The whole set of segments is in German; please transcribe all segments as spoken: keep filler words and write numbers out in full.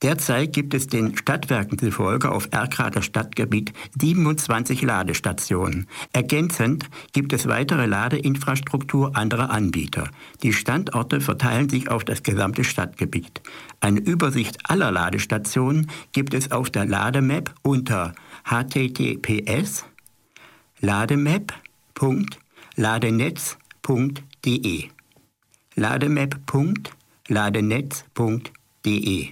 Derzeit gibt es den Stadtwerken zufolge auf Erkrater Stadtgebiet siebenundzwanzig Ladestationen. Ergänzend gibt es weitere Ladeinfrastruktur anderer Anbieter. Die Standorte verteilen sich auf das gesamte Stadtgebiet. Eine Übersicht aller Ladestationen gibt es auf der Lademap unter h t t p s lademap punkt ladenetz punkt d e lademap punkt ladenetz punkt d e.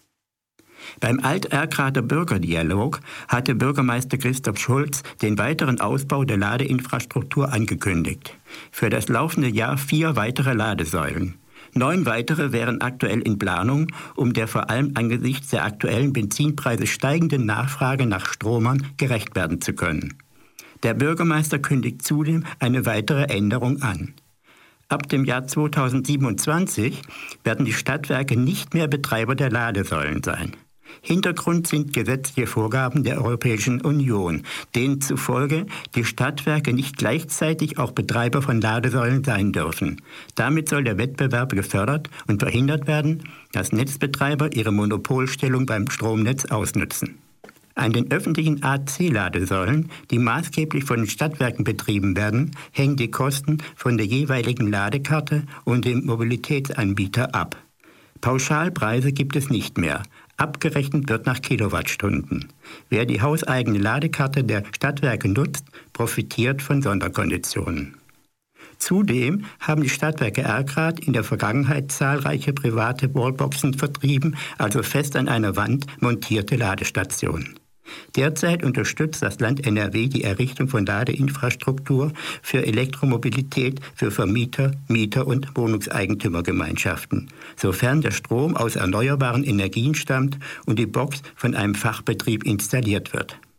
Beim Alt-Erkrater Bürgerdialog hatte Bürgermeister Christoph Schulz den weiteren Ausbau der Ladeinfrastruktur angekündigt. Für das laufende Jahr vier weitere Ladesäulen. Neun weitere wären aktuell in Planung, um der vor allem angesichts der aktuellen Benzinpreise steigenden Nachfrage nach Stromern gerecht werden zu können. Der Bürgermeister kündigt zudem eine weitere Änderung an. Ab dem Jahr zweitausendsiebenundzwanzig werden die Stadtwerke nicht mehr Betreiber der Ladesäulen sein. Hintergrund sind gesetzliche Vorgaben der Europäischen Union, denen zufolge die Stadtwerke nicht gleichzeitig auch Betreiber von Ladesäulen sein dürfen. Damit soll der Wettbewerb gefördert und verhindert werden, dass Netzbetreiber ihre Monopolstellung beim Stromnetz ausnutzen. An den öffentlichen A C-Ladesäulen, die maßgeblich von den Stadtwerken betrieben werden, hängen die Kosten von der jeweiligen Ladekarte und dem Mobilitätsanbieter ab. Pauschalpreise gibt es nicht mehr. Abgerechnet wird nach Kilowattstunden. Wer die hauseigene Ladekarte der Stadtwerke nutzt, profitiert von Sonderkonditionen. Zudem haben die Stadtwerke Erkrath in der Vergangenheit zahlreiche private Wallboxen vertrieben, also fest an einer Wand montierte Ladestationen. Derzeit unterstützt das Land N R W die Errichtung von Ladeinfrastruktur für Elektromobilität für Vermieter, Mieter und Wohnungseigentümergemeinschaften, sofern der Strom aus erneuerbaren Energien stammt und die Box von einem Fachbetrieb installiert wird.